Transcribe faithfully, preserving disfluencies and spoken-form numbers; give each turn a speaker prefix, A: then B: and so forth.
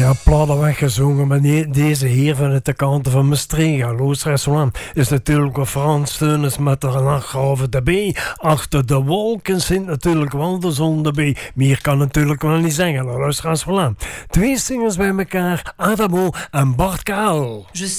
A: Ja, platen weggezongen, maar nee, deze heer vanuit de kanten van Maastricht, Loos Restaurant, is natuurlijk wel Frans Teunis met de nachtgraven erbij. Achter de wolken zit natuurlijk wel de zon erbij. Meer kan natuurlijk wel niet zeggen, Loos Restaurant. Twee zingers bij elkaar, Adamo en Bart Kaal.